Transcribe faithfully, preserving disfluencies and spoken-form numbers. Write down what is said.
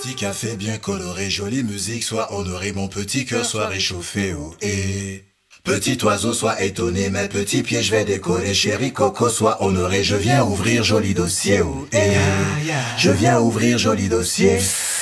Petit café bien coloré, jolie musique, sois honoré, mon petit cœur soit réchauffé, oh et petit oiseau, sois étonné, mes petits pieds, je vais décoller, chéri coco, sois honoré, je viens ouvrir joli dossier, oh et je viens ouvrir joli dossier.